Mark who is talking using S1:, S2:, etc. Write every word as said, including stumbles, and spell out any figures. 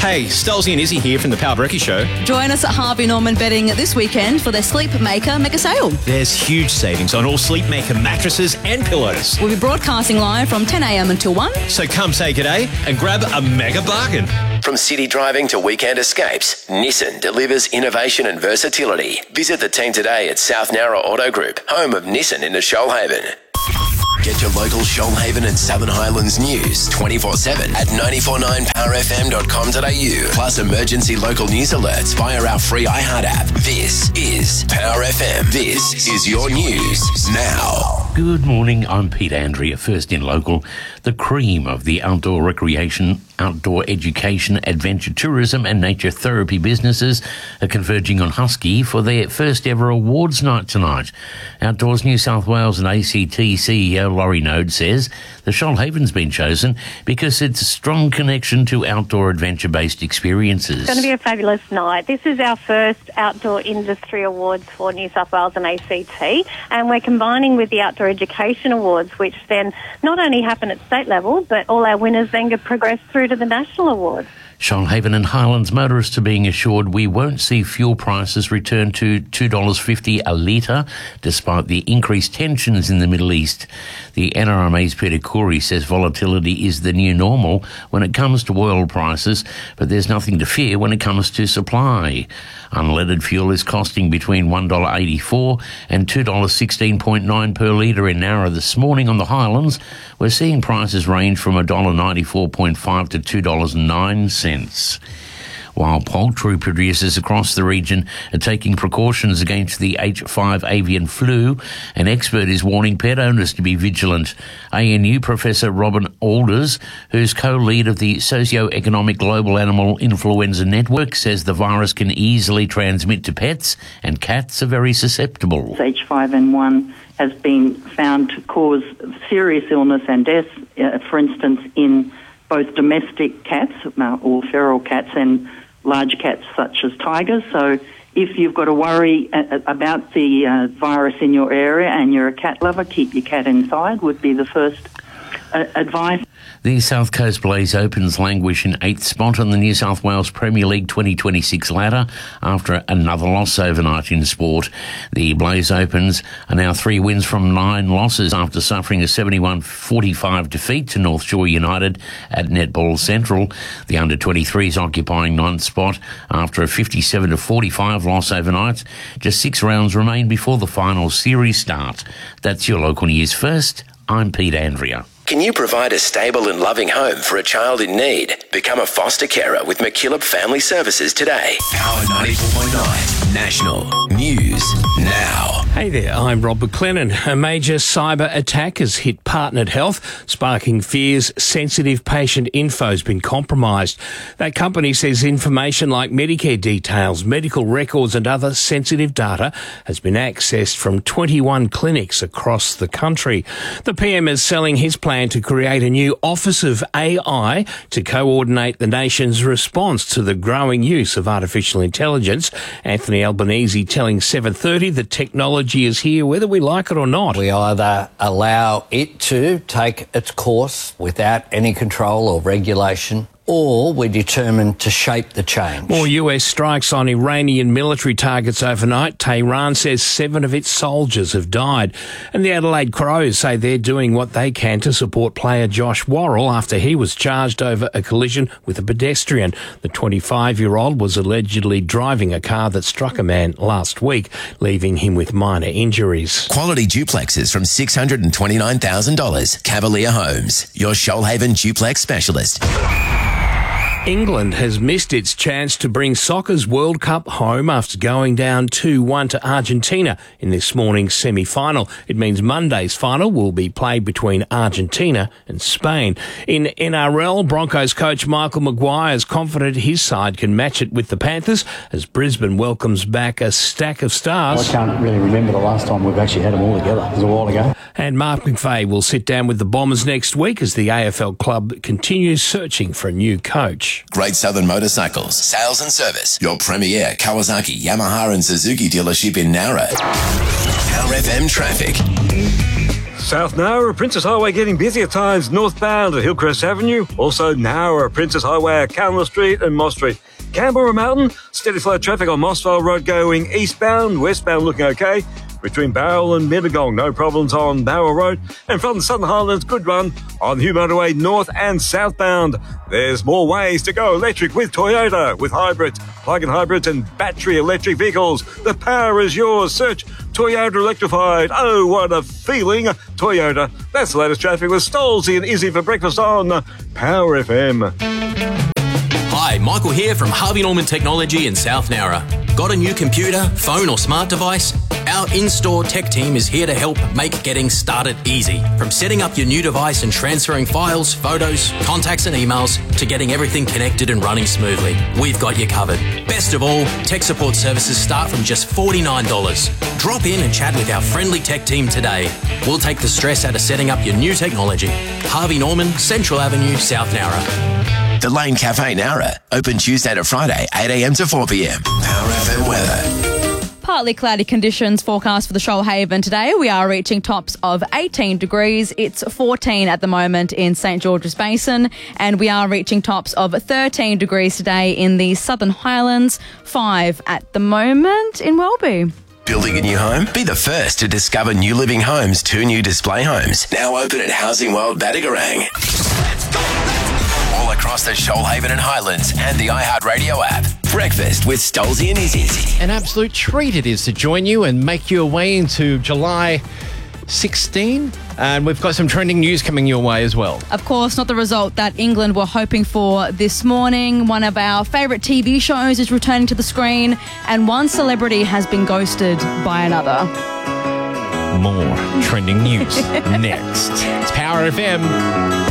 S1: Hey, Stelzy and Izzy here from the Power Brekkie Show.
S2: Join us at Harvey Norman Bedding this weekend for their Sleep Maker mega sale.
S1: There's huge savings on all Sleep Maker mattresses and pillows.
S2: We'll be broadcasting live from ten a.m. until one.
S1: So come say g'day and grab a mega bargain.
S3: From city driving to weekend escapes, Nissan delivers innovation and versatility. Visit the team today at South Nowra Auto Group, home of Nissan in the Shoalhaven. Get your local Shoalhaven and Southern Highlands news twenty-four seven at nine four nine power f m dot com dot a u. Plus emergency local news alerts via our free iHeart app. This is Power F M. This is your news now.
S4: Good morning, I'm Pete Andrea. First in local, the cream of the outdoor recreation, outdoor education, adventure tourism and nature therapy businesses are converging on Husky for their first ever awards night tonight. Outdoors New South Wales and A C T C E O Laurie Node says the Shoalhaven's been chosen because it's a strong connection to outdoor adventure-based experiences.
S5: It's going to be a fabulous night. This is our first Outdoor Industry Awards for New South Wales and A C T, and we're combining with the Outdoor Education Awards, which then not only happen at state level, but all our winners then get progressed through to the national awards.
S4: Shoalhaven and Highlands motorists are being assured we won't see fuel prices return to two dollars fifty a litre, despite the increased tensions in the Middle East. The N R M A's Peter Coury says volatility is the new normal when it comes to oil prices, but there's nothing to fear when it comes to supply. Unleaded fuel is costing between one dollar eighty-four and two dollars sixteen point nine per litre in Nowra this morning. On the Highlands, we're seeing prices range from one dollar ninety-four point five to two dollars nine cents. While poultry producers across the region are taking precautions against the H five avian flu, an expert is warning pet owners to be vigilant. A N U Professor Robin Alders, who's co-lead of the Socio-Economic Global Animal Influenza Network, says the virus can easily transmit to pets and cats are very susceptible.
S6: H five N one has been found to cause serious illness and death, uh, for instance, in both domestic cats uh, or feral cats and large cats such as tigers. So if you've got to worry about the uh, virus in your area and you're a cat lover, keep your cat inside would be the first uh, advice.
S4: The South Coast Blaze Opens languish in eighth spot on the New South Wales Premier League twenty twenty-six ladder after another loss overnight in sport. The Blaze Opens are now three wins from nine losses after suffering a seventy-one forty-five defeat to North Shore United at Netball Central. The under twenty-threes occupying ninth spot after a fifty-seven to forty-five loss overnight. Just six rounds remain before the final series start. That's your local news first. I'm Pete Andrea.
S3: Can you provide a stable and loving home for a child in need? Become a foster carer with McKillop Family Services today. Power ninety-four point nine National News Now.
S7: Hey there, I'm Rob McLennan. A major cyber attack has hit Partnered Health, sparking fears sensitive patient info has been compromised. That company says information like Medicare details, medical records and other sensitive data has been accessed from twenty-one clinics across the country. The P M is selling his plan to create a new Office of A I to coordinate the nation's response to the growing use of artificial intelligence. Anthony Albanese telling seven thirty that technology is here whether we like it or not.
S8: We either allow it to take its course without any control or regulation, or we're determined to shape the change.
S7: More U S strikes on Iranian military targets overnight. Tehran says seven of its soldiers have died. And the Adelaide Crows say they're doing what they can to support player Josh Worrell after he was charged over a collision with a pedestrian. The twenty-five-year-old was allegedly driving a car that struck a man last week, leaving him with minor injuries.
S3: Quality duplexes from six hundred twenty-nine thousand dollars. Cavalier Homes, your Shoalhaven duplex specialist.
S7: England has missed its chance to bring soccer's World Cup home after going down two one to Argentina in this morning's semi-final. It means Monday's final will be played between Argentina and Spain. In N R L, Broncos coach Michael Maguire is confident his side can match it with the Panthers as Brisbane welcomes back a stack of stars.
S9: I can't really remember the last time we've actually had them all together. It was a while ago.
S7: And Mark McVeigh will sit down with the Bombers next week as the A F L club continues searching for a new coach.
S3: Great Southern Motorcycles, sales and service. Your premier Kawasaki, Yamaha and Suzuki dealership in Nowra. Power F M traffic.
S10: South Nowra, Princess Highway getting busy at times northbound at Hillcrest Avenue. Also Nowra, Princess Highway at Calma Street and Moss Street. Canberra Mountain, steady flow traffic on Mossvale Road going eastbound. Westbound looking okay. Between Barrel and Mittagong, no problems on Barrel Road. And from the Southern Highlands, good run on Hugh Motorway north and southbound. There's more ways to go electric with Toyota, with hybrids, plug-in hybrids and battery electric vehicles. The power is yours. Search Toyota Electrified. Oh, what a feeling. Toyota. That's the latest traffic with Stolzy and Izzy for breakfast on Power F M.
S11: Hi, Michael here from Harvey Norman Technology in South Nowra. Got a new computer, phone or smart device? Our in-store tech team is here to help make getting started easy. From setting up your new device and transferring files, photos, contacts and emails to getting everything connected and running smoothly. We've got you covered. Best of all, tech support services start from just forty-nine dollars. Drop in and chat with our friendly tech team today. We'll take the stress out of setting up your new technology. Harvey Norman, Central Avenue, South Nowra.
S3: The Lane Cafe Nowra, open Tuesday to Friday, eight a m to four p m. Power F M weather.
S2: Partly cloudy conditions forecast for the Shoalhaven today. We are reaching tops of eighteen degrees. It's fourteen at the moment in St George's Basin, and we are reaching tops of thirteen degrees today in the Southern Highlands, five at the moment in Welby.
S3: Building a new home? Be the first to discover New Living Homes' two new display homes. Now open at Housing World Badigarang. All across the Shoalhaven and Highlands and the iHeartRadio app. Breakfast with Stolzy and Izzy.
S12: An absolute treat it is to join you and make your way into July sixteenth. And we've got some trending news coming your way as well.
S2: Of course, not the result that England were hoping for this morning. One of our favourite T V shows is returning to the screen, and one celebrity has been ghosted by another.
S12: More trending news next. It's Power F M.